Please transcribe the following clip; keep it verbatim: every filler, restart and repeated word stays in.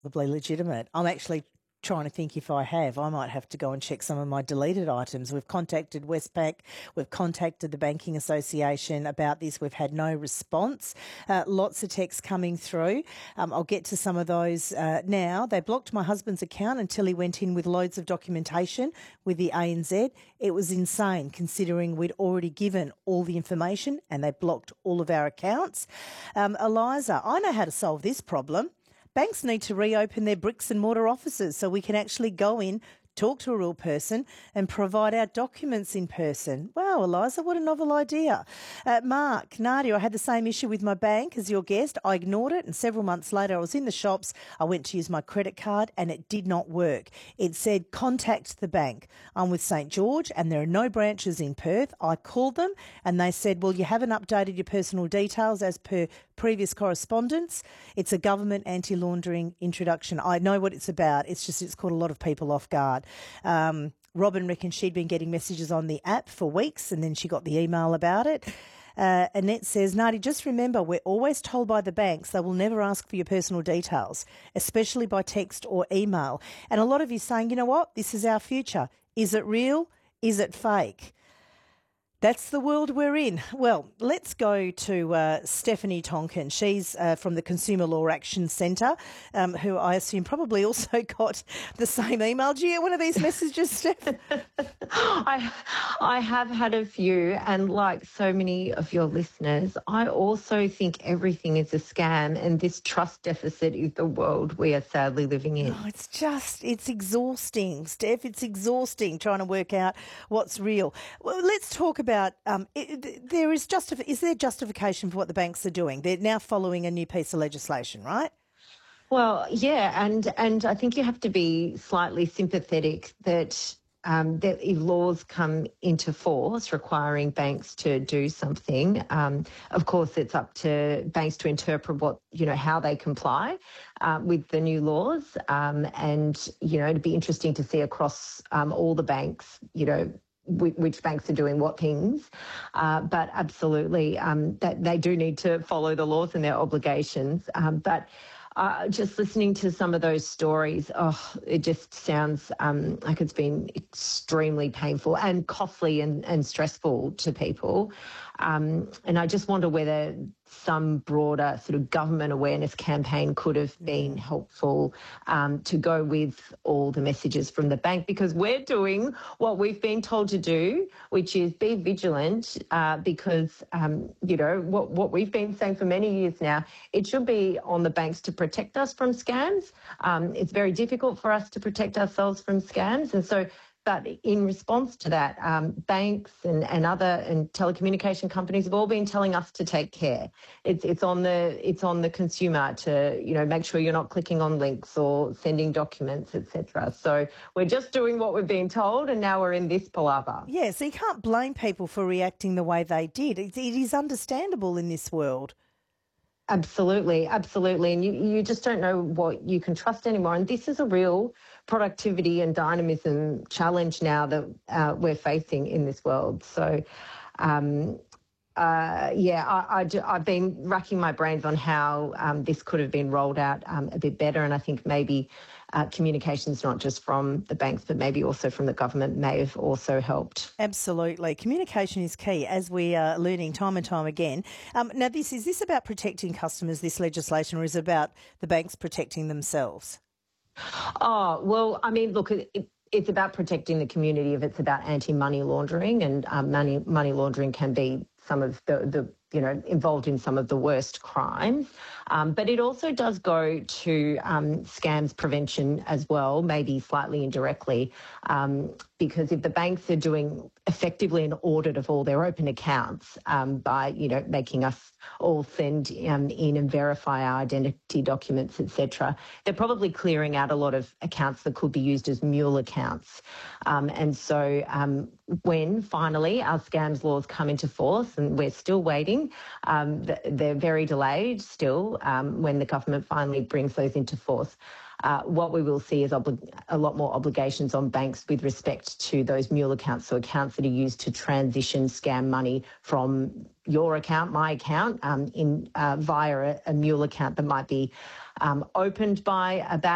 Probably legitimate. I'm actually trying to think if I have. I might have to go and check some of my deleted items. We've contacted Westpac. We've contacted the Banking Association about this. We've had no response. Uh, lots of texts coming through. Um, I'll get to some of those uh, now. They blocked my husband's account until he went in with loads of documentation with the A N Z. It was insane considering we'd already given all the information and they blocked all of our accounts. Um, Eliza, I know how to solve this problem. Banks need to reopen their bricks and mortar offices so we can actually go in, talk to a real person and provide our documents in person. Wow, Eliza, what a novel idea. Uh, Mark, Nadia, I had the same issue with my bank as your guest. I ignored it and several months later I was in the shops. I went to use my credit card and it did not work. It said contact the bank. I'm with St George and there are no branches in Perth. I called them and they said, well, you haven't updated your personal details as per previous correspondence. It's a government anti-laundering introduction. I know what it's about. It's just it's caught a lot of people off guard. Um, Robin reckons she'd been getting messages on the app for weeks and then she got the email about it. Uh, Annette says, Nadi, just remember, we're always told by the banks they will never ask for your personal details, especially by text or email. And a lot of you saying, you know what, this is our future. Is it real? Is it fake? That's the world we're in. Well, let's go to uh, Stephanie Tonkin. She's uh, from the Consumer Law Action Centre, um, who I assume probably also got the same email. Do you get one of these messages, Steph? I, I have had a few, and like so many of your listeners, I also think everything is a scam, and this trust deficit is the world we are sadly living in. Oh, it's just, it's exhausting, Steph. It's exhausting trying to work out what's real. Well, let's talk about About um, it, there is justif- is there justification for what the banks are doing? They're now following a new piece of legislation, right? Well, yeah, and and I think you have to be slightly sympathetic that um, that if laws come into force requiring banks to do something, um, of course it's up to banks to interpret what you know how they comply uh, with the new laws, um, and you know it'd be interesting to see across um, all the banks, you know. Which banks are doing what things, uh, but absolutely um, that they do need to follow the laws and their obligations. Um, but uh, just listening to some of those stories, oh, it just sounds um, like it's been extremely painful and costly and, and stressful to people. Um, and I just wonder whether some broader sort of government awareness campaign could have been helpful um, to go with all the messages from the bank, because we're doing what we've been told to do, which is be vigilant uh, because, um, you know, what, what we've been saying for many years now, it should be on the banks to protect us from scams. Um, it's very difficult for us to protect ourselves from scams. And so But in response to that, um, banks and, and other and telecommunication companies have all been telling us to take care. It's it's on the it's on the consumer to you know make sure you're not clicking on links or sending documents, et cetera. So we're just doing what we're being told, and now we're in this palaver. Yeah, so you can't blame people for reacting the way they did. It, it is understandable in this world. Absolutely, absolutely. And you, you just don't know what you can trust anymore. And this is a real productivity and dynamism challenge now that uh, we're facing in this world. So, um, uh, yeah, I, I, I've been racking my brains on how um, this could have been rolled out um, a bit better. And I think maybe uh, communications, not just from the banks, but maybe also from the government, may have also helped. Absolutely. Communication is key, as we are learning time and time again. Um, now, this is this about protecting customers, this legislation, or is it about the banks protecting themselves? Oh, well, I mean, look, it, it, it's about protecting the community if it's about anti-money laundering, and um, money money laundering can be some of the, the you know, involved in some of the worst crimes. Um, but it also does go to um, scams prevention as well, maybe slightly indirectly, um, because if the banks are doing effectively an audit of all their open accounts um, by, you know, making us all send um, in and verify our identity documents, et cetera, they're probably clearing out a lot of accounts that could be used as mule accounts. Um, and so um, when finally our scams laws come into force, and we're still waiting, um, they're very delayed still um, when the government finally brings those into force. Uh, what we will see is obli- a lot more obligations on banks with respect to those mule accounts, so accounts that are used to transition scam money from your account, my account, um, in uh, via a, a mule account that might be um, opened by a bad